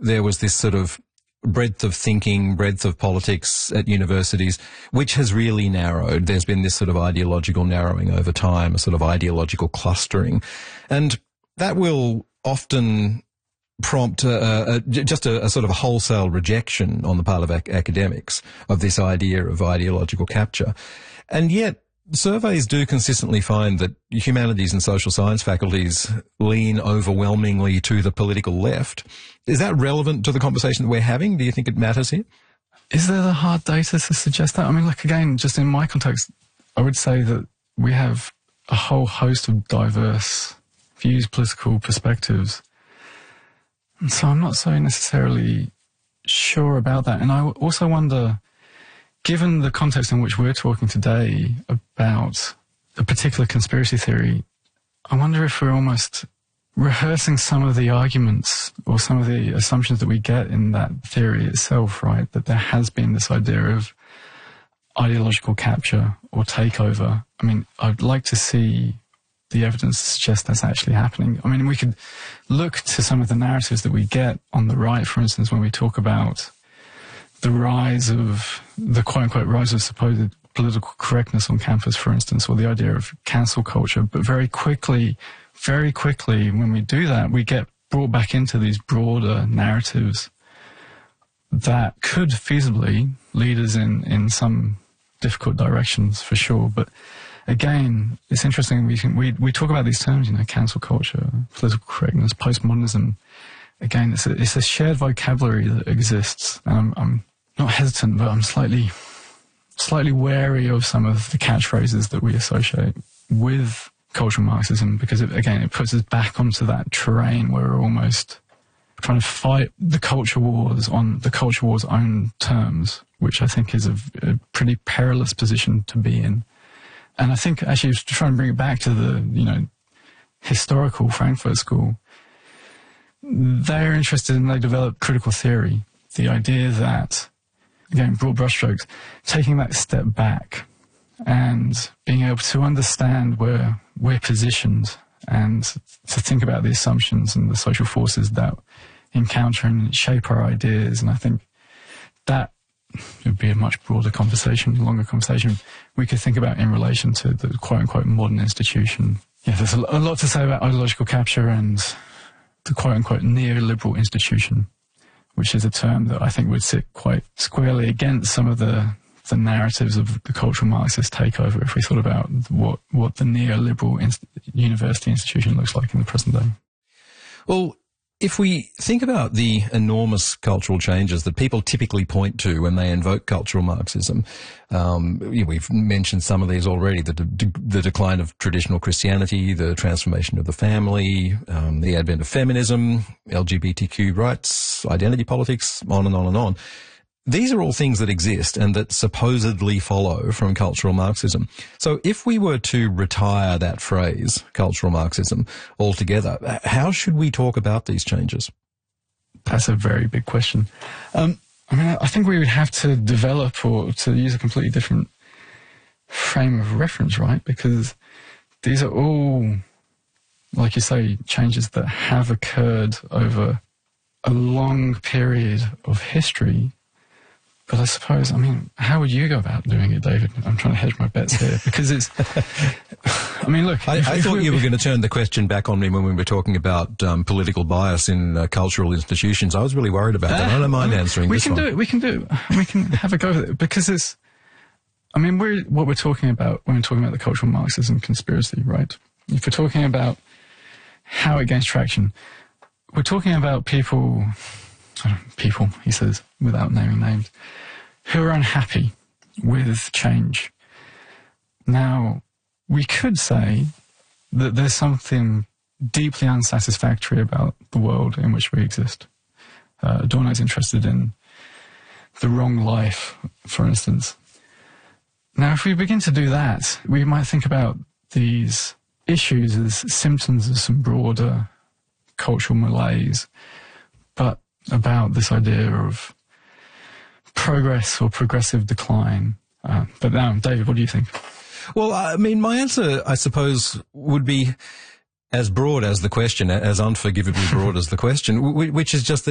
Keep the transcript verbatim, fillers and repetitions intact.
there was this sort of breadth of thinking, breadth of politics at universities, which has really narrowed. There's been this sort of ideological narrowing over time, a sort of ideological clustering. And that will often prompt a, a, just a, a sort of a wholesale rejection on the part of ac- academics of this idea of ideological capture. And yet, surveys do consistently find that humanities and social science faculties lean overwhelmingly to the political left. Is that relevant to the conversation that we're having? Do you think it matters here? Is there the hard data to suggest that? I mean, look, again, just in my context, I would say that we have a whole host of diverse views, political perspectives. And so I'm not so necessarily sure about that. And I also wonder, given the context in which we're talking today about a particular conspiracy theory, I wonder if we're almost rehearsing some of the arguments or some of the assumptions that we get in that theory itself, right? That there has been this idea of ideological capture or takeover. I mean, I'd like to see the evidence to suggest that's actually happening. I mean, we could look to some of the narratives that we get on the right, for instance, when we talk about the rise of, the quote-unquote rise of supposed political correctness on campus, for instance, or the idea of cancel culture. But very quickly, very quickly, when we do that, we get brought back into these broader narratives that could feasibly lead us in, in some difficult directions, for sure. But again, it's interesting, we, can, we, we talk about these terms, you know, cancel culture, political correctness, postmodernism. Again, it's a, it's a shared vocabulary that exists. And I'm, I'm not hesitant, but I'm slightly, slightly wary of some of the catchphrases that we associate with cultural Marxism, because it, again, it puts us back onto that terrain where we're almost trying to fight the culture wars on the culture war's own terms, which I think is a, a pretty perilous position to be in. And I think actually to try and bring it back to the, you know, historical Frankfurt School, they're interested in, they develop critical theory, the idea that, again, broad brushstrokes, taking that step back and being able to understand where we're positioned and to think about the assumptions and the social forces that encounter and shape our ideas. And I think that would be a much broader conversation, a longer conversation we could think about in relation to the quote-unquote modern institution. Yeah, there's a lot to say about ideological capture and the quote-unquote neoliberal institution, which is a term that I think would sit quite squarely against some of the, the narratives of the cultural Marxist takeover if we thought about what, what the neoliberal inst- university institution looks like in the present day. Well, if we think about the enormous cultural changes that people typically point to when they invoke cultural Marxism, um, we've mentioned some of these already, the, de- the decline of traditional Christianity, the transformation of the family, um, the advent of feminism, L G B T Q rights, identity politics, on and on and on. These are all things that exist and that supposedly follow from cultural Marxism. So if we were to retire that phrase, cultural Marxism, altogether, how should we talk about these changes? That's a very big question. Um, I mean, I think we would have to develop or to use a completely different frame of reference, right? Because these are all, like you say, changes that have occurred over a long period of history. But I suppose, I mean, how would you go about doing it, David? I'm trying to hedge my bets here because it's, I mean, look. I, if, I if thought we, you were going to turn the question back on me when we were talking about um, political bias in uh, cultural institutions. I was really worried about that. Uh, I don't mind I mean, answering we this can one. do it. We can do it. We can have a go with it because it's, I mean, we're, what we're talking about when we're talking about the cultural Marxism conspiracy, right? If we're talking about how it gains traction, we're talking about people, people, he says, without naming names, who are unhappy with change. Now, we could say that there's something deeply unsatisfactory about the world in which we exist. Uh, Adorno's interested in the wrong life, for instance. Now, if we begin to do that, we might think about these issues as symptoms of some broader cultural malaise, but about this idea of progress or progressive decline. Uh, but now, David, what do you think? Well, I mean, my answer, I suppose, would be as broad as the question, as unforgivably broad as the question, which is just that